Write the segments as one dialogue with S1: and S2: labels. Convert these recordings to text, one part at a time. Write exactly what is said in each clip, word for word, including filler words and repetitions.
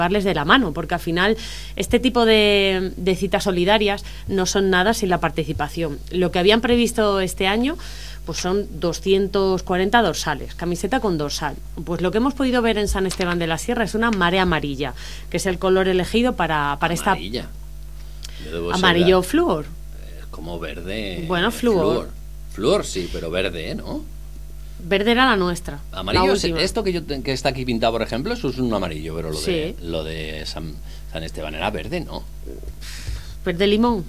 S1: llevarles de la mano, porque al final este tipo de, de citas solidarias no son nada sin la participación. Lo que habían previsto este año pues son doscientos cuarenta dorsales, camiseta con dorsal. Pues lo que hemos podido ver en San Esteban de la Sierra es una marea amarilla, que es el color elegido para, para esta...
S2: Amarilla.
S1: Amarillo flúor.
S2: Es como verde.
S1: Bueno, flúor.
S2: Flúor sí, pero verde, ¿no?
S1: Verde era la nuestra.
S2: Amarillo,
S1: la
S2: es, esto que yo que está aquí pintado, por ejemplo, eso es un amarillo, pero lo
S1: sí.
S2: de lo de San, San Esteban era verde, ¿no?
S1: Verde limón.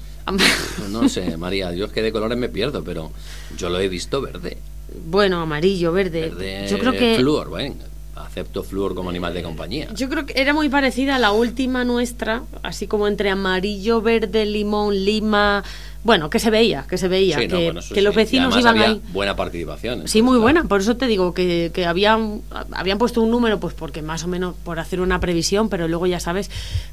S2: No sé, María, yo es que de colores me pierdo, pero yo lo he visto verde.
S1: Bueno, amarillo, verde.
S2: Verde
S1: yo creo que
S2: flúor, bueno, acepto flúor como animal de compañía.
S1: Yo creo que era muy parecida a la última nuestra, así como entre amarillo, verde, limón, lima. Bueno, que se veía, que se veía,
S2: sí,
S1: que,
S2: no, bueno,
S1: que
S2: sí.
S1: los vecinos iban
S2: había
S1: ahí.
S2: Buena participación. Entonces,
S1: sí, muy
S2: claro.
S1: buena, por eso te digo que, que habían, habían puesto un número, pues porque más o menos por hacer una previsión, pero luego ya sabes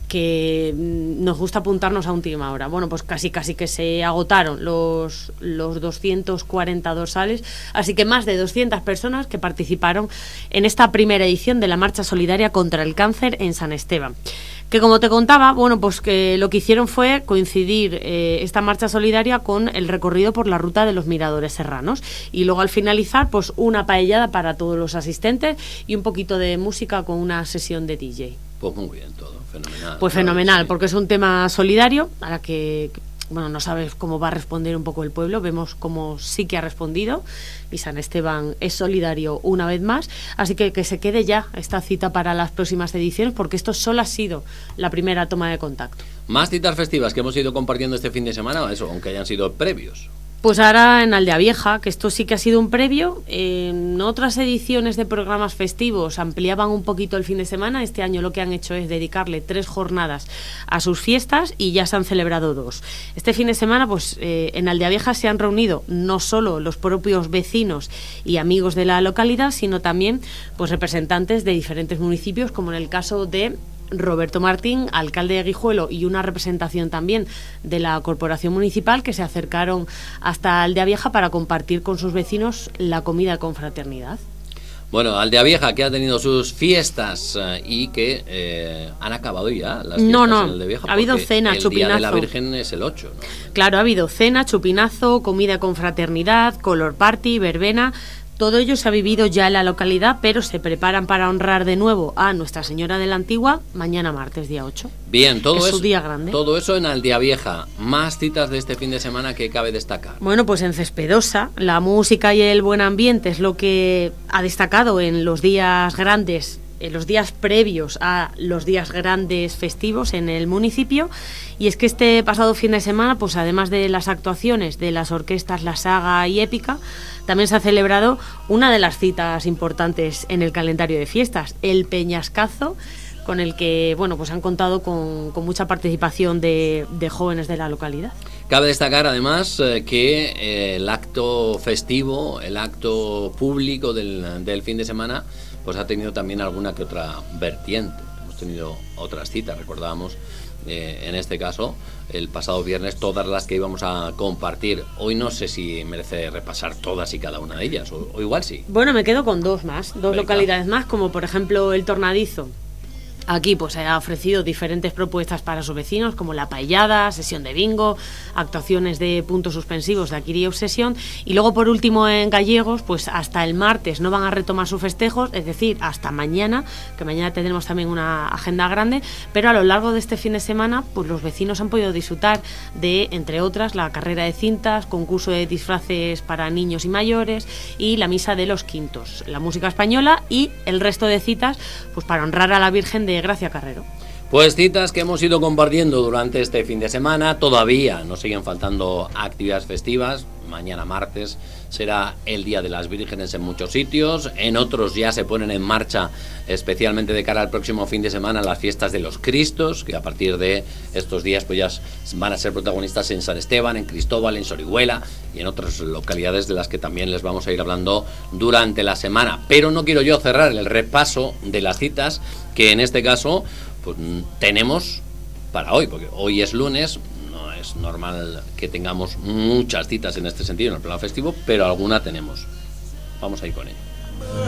S1: que nos gusta apuntarnos a última hora. Bueno, pues casi casi que se agotaron los, los doscientos cuarenta dorsales, así que más de doscientas personas que participaron en esta primera edición de la Marcha Solidaria contra el Cáncer en San Esteban. Que como te contaba, bueno, pues que lo que hicieron fue coincidir eh, esta marcha solidaria con el recorrido por la ruta de los miradores serranos y luego al finalizar pues una paellada para todos los asistentes y un poquito de música con una sesión de D J.
S2: Pues muy bien todo, fenomenal.
S1: Pues
S2: claro,
S1: fenomenal,
S2: sí.
S1: Porque es un tema solidario a la que, bueno, no sabes cómo va a responder un poco el pueblo, vemos cómo sí que ha respondido y San Esteban es solidario una vez más, así que que se quede ya esta cita para las próximas ediciones, porque esto solo ha sido la primera toma de contacto.
S2: Más citas festivas que hemos ido compartiendo este fin de semana, eso, aunque hayan sido previos.
S1: Pues ahora en Aldea Vieja, que esto sí que ha sido un previo, en otras ediciones de programas festivos ampliaban un poquito el fin de semana, este año lo que han hecho es dedicarle tres jornadas a sus fiestas y ya se han celebrado dos. Este fin de semana pues eh, en Aldea Vieja se han reunido no solo los propios vecinos y amigos de la localidad, sino también pues representantes de diferentes municipios, como en el caso de Roberto Martín, alcalde de Guijuelo, y una representación también de la corporación municipal, que se acercaron hasta Aldea Vieja para compartir con sus vecinos la comida con fraternidad.
S2: Bueno, Aldea Vieja, que ha tenido sus fiestas eh, y que eh, han acabado ya las fiestas
S1: no, no,
S2: en Aldea Vieja.
S1: Ha habido cena,
S2: el
S1: chupinazo.
S2: El Día de la Virgen es el ocho, ¿no?
S1: Claro, ha habido cena, chupinazo, comida con fraternidad, color party, verbena. Todo ello se ha vivido ya en la localidad, pero se preparan para honrar de nuevo a Nuestra Señora de la Antigua mañana martes, día ocho.
S2: Bien, todo
S1: es
S2: eso,
S1: su día grande.
S2: Todo eso en Aldea Vieja. Más citas de este fin de semana que cabe destacar.
S1: Bueno, pues en Cespedosa, la música y el buen ambiente es lo que ha destacado en los días grandes, en los días previos a los días grandes festivos en el municipio. Y es que este pasado fin de semana, pues además de las actuaciones de las orquestas La Saga y Épica, también se ha celebrado una de las citas importantes en el calendario de fiestas, el Peñascazo, con el que bueno pues han contado con, con mucha participación de, de jóvenes de la localidad.
S2: Cabe destacar además eh, que eh, el acto festivo, el acto público del, del fin de semana, pues ha tenido también alguna que otra vertiente. Hemos tenido otras citas, recordábamos eh, en este caso el pasado viernes todas las que íbamos a compartir. Hoy no sé si merece repasar todas y cada una de ellas, o, o igual sí.
S1: Bueno, me quedo con dos más, dos
S2: Venga.
S1: localidades más, como por ejemplo el Tornadizo. Aquí pues ha ofrecido diferentes propuestas para sus vecinos, como la paellada, sesión de bingo, actuaciones de puntos suspensivos de Akiri Obsesión, y luego por último en Gallegos, pues hasta el martes no van a retomar sus festejos, es decir, hasta mañana, que mañana tendremos también una agenda grande, pero a lo largo de este fin de semana pues los vecinos han podido disfrutar de, entre otras, la carrera de cintas, concurso de disfraces para niños y mayores y la misa de los quintos, la música española y el resto de citas pues para honrar a la Virgen de Gracia Carrero.
S2: Pues citas que hemos ido compartiendo durante este fin de semana. Todavía nos siguen faltando actividades festivas. Mañana martes será el Día de las Vírgenes en muchos sitios. En otros ya se ponen en marcha, especialmente de cara al próximo fin de semana, las fiestas de los Cristos, que a partir de estos días pues ya van a ser protagonistas en San Esteban, en Cristóbal, en Sorihuela y en otras localidades de las que también les vamos a ir hablando durante la semana. Pero no quiero yo cerrar el repaso de las citas que en este caso pues tenemos para hoy, porque hoy es lunes. No es normal que tengamos muchas citas en este sentido en el plano festivo, pero alguna tenemos. Vamos a ir con ello.